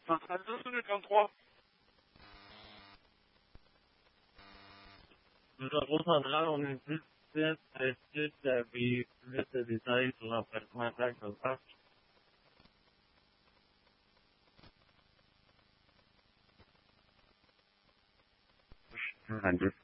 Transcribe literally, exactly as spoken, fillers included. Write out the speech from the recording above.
cinquante-deux cinquante-trois. Nous avons central, on insiste est-ce que tu avais plus de détails sur l'emplacement exact de parc? cinquante-deux.